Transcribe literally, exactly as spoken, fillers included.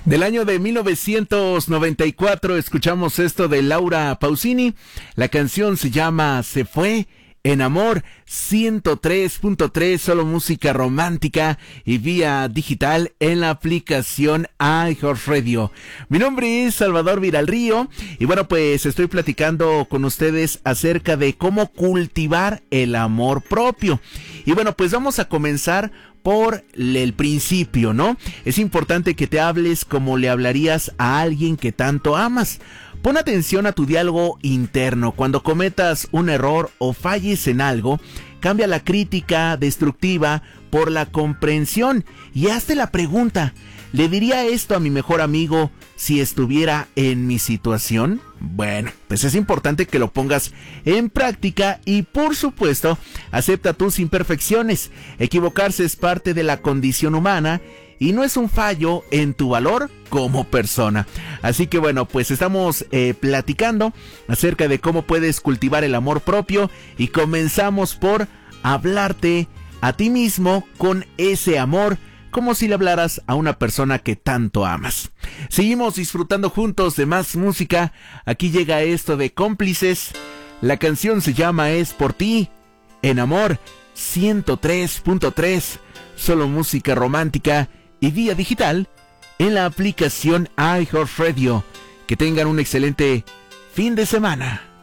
Del año de mil novecientos noventa y cuatro escuchamos esto de Laura Pausini. La canción se llama Se Fue en Amor. Ciento tres punto tres, solo música romántica y vía digital en la aplicación iHeartRadio. Mi nombre es Salvador Viralrío y bueno, pues estoy platicando con ustedes acerca de cómo cultivar el amor propio. Y bueno, pues vamos a comenzar por el principio, ¿no? Es importante que te hables como le hablarías a alguien que tanto amas. Pon atención a tu diálogo interno. Cuando cometas un error o falles en algo, cambia la crítica destructiva por la comprensión y hazte la pregunta: ¿le diría esto a mi mejor amigo si estuviera en mi situación? Bueno, pues es importante que lo pongas en práctica y, por supuesto, acepta tus imperfecciones. Equivocarse es parte de la condición humana y no es un fallo en tu valor como persona. Así que bueno, pues estamos eh, platicando acerca de cómo puedes cultivar el amor propio y comenzamos por hablarte a ti mismo con ese amor, como si le hablaras a una persona que tanto amas. Seguimos disfrutando juntos de más música. Aquí llega esto de Cómplices. La canción se llama Es por ti, en Amor. Ciento tres punto tres, solo música romántica y vía digital en la aplicación iHeartRadio. Que tengan un excelente fin de semana.